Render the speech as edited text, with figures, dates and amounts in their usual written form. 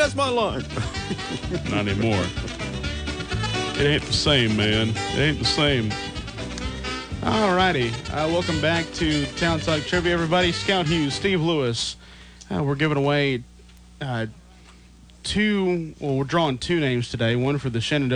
that's my line. Not anymore. It ain't the same, man. It ain't the same. All righty. Welcome back to Town Talk Trivia, everybody. Scout Hughes, Steve Lewis. We're giving away we're drawing two names today. One for the Shenandoah